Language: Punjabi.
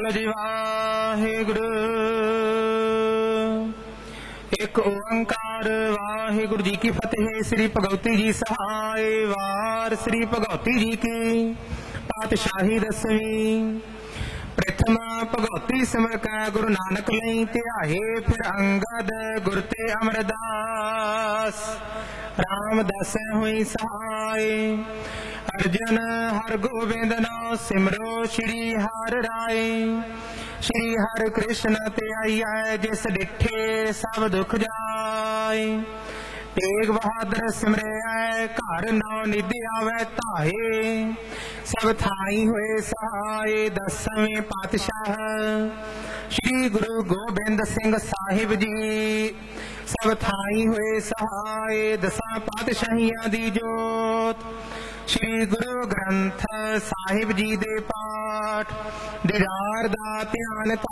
ਬੋਲੋ ਜੀ ਵਾਹਿਗੁਰੂ। ਇੱਕ ਓੰਕਾਰ ਵਾਹਿਗੁਰੂ ਜੀ ਕੀ ਫਤਿਹ। ਸ੍ਰੀ ਭਗਵਤੀ ਜੀ ਸਹਾਇ। ਵਾਰ ਸ੍ਰੀ ਭਗਵਤੀ ਜੀ ਕੀ ਪਾਤਸ਼ਾਹੀ ਦਸਵੀਂ। ਪ੍ਰਥਮ ਭਗਵਤੀ ਸਿਮਰ ਕੈ ਗੁਰੂ ਨਾਨਕ ਲਈ ਧਿਆਏ। ਫਿਰ ਅੰਗਦ ਗੁਰ ਤੇ ਅਮਰਦਾਸ। ਰਾਮਦਾਸ ਹੋਈ ਸਹਾਇ। ਅਰਜਨ ਹਰ ਗੋਬਿੰਦ ਨਾਮ ਸਿਮਰੋ ਸ਼੍ਰੀ ਹਰਿ ਰਾਏ। ਸ਼੍ਰੀ ਹਰਿ ਕ੍ਰਿਸ਼ਨ ਤੇ ਆਈਐ ਜਿਸ ਡਿਠੇ ਸਭ ਦੁਖ ਜਾਏ। ਤੇਗ ਬਹਾਦਰ ਸਿਮਰਿਐ ਘਰ ਨੌ ਨਿਧਿ ਆਵੈ ਧਾਏ। ਸਭ ਥਾਈ ਹੋਏ ਸਹਾਏ। ਦਸਵੇਂ ਪਾਤਸ਼ਾਹ ਸ਼੍ਰੀ ਗੁਰੂ ਗੋਬਿੰਦ ਸਿੰਘ ਸਾਹਿਬ ਜੀ। ਸਭ ਥਾਈ ਹੋਏ ਸਹਾਏ। ਦਸਾਂ ਪਾਤਸ਼ਾਹੀਆਂ ਦੀ ਜੋਤ। ਸ਼੍ਰੀ ਗੁਰੂ ਗ੍ਰੰਥ ਸਾਹਿਬ ਜੀ ਦੇ ਪਾਠ। ਦੀਦਾਰ ਦਾ ਧਿਆਨ